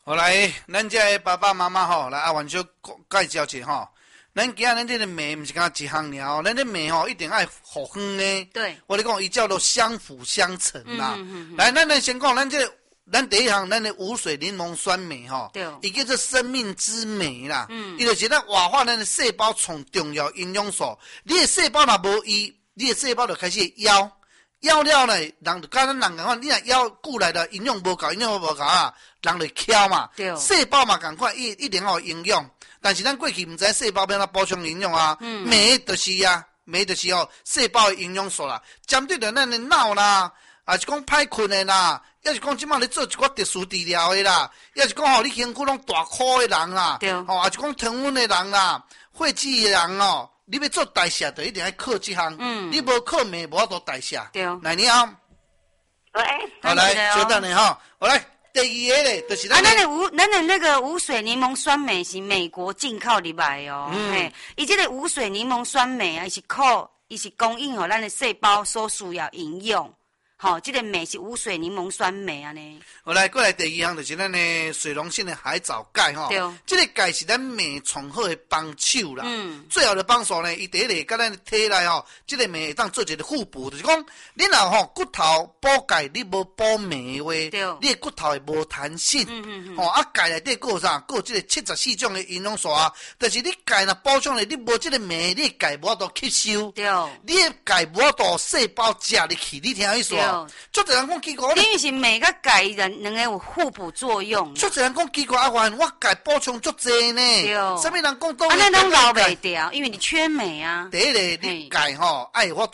后来，咱这的爸爸妈妈吼，来阿元小介绍一下吼。咱今仔咱这个糜不是干一项尔，咱这糜吼一定爱糊香的。 对， 我咧讲，伊叫做相辅相成啦。来，咱先讲咱第一项，咱的无水柠檬酸镁吼，伊叫做生命之镁啦。伊就是咱活化咱的细胞从重要营养素。你的细胞若无伊，你的细胞就开始枵。枵了呢，人就甲咱人共款，你若枵久来的营养无够，营养无够啊，人就翘嘛。细胞嘛共款，一定要有营养。但是咱过去毋知细胞要怎补充营养啊，镁就是啊，镁就是细胞的营养素啦。针对着咱的脑啦，也是讲歹困的啦，也是讲即摆咧做一寡特殊治疗的啦，也是讲你身躯拢大块的人啦，也是讲糖分的人啦，血脂的人哦。你要做代谢，就一定要靠这项。你无靠镁，无法度代谢。 对。 来，你好。 喂。 好，来，稍等你哈。好来，第二个咧，就是咱的那个无水柠檬酸镁是美国进口入来哦。嘿，伊这个无水柠檬酸镁啊，伊是供应咱的细胞所需要营养。好，这个镁是无水柠檬酸镁啊呢。 好来，过来第二项就是咱的水溶性的海藻钙哈。对。这个钙是咱镁从好的帮手啦。最后的帮助呢，伊第一个甲咱体内吼，这个镁会当做一个互补，就是讲，你若吼骨头补钙，你无补镁的话，你的骨头会无弹性。钙内底有啥？有这个74种的营养素啊。但是你钙若补充咧，你无这个镁，你的钙无法度吸收。对。你的钙无法度细胞食入去，你听意思？足侪人讲奇怪， 等于是镁甲钙两个有互补作用。 足侪人讲奇怪，我钙补充足侪呢。什么人讲都？ 安尼拢留袂掉，因为你缺镁啊。 第一个，你钙吼爱有法